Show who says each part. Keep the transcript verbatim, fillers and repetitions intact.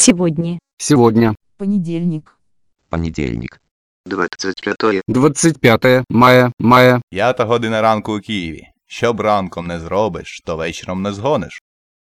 Speaker 1: Сегодня.
Speaker 2: Сегодня.
Speaker 3: Понедельник.
Speaker 4: Понедельник.
Speaker 5: двадцять п'яте.
Speaker 2: двадцять п'яте мая, мая.
Speaker 6: П'ята година ранку у Києві. Що б ранком не зробиш, то вечором не згониш.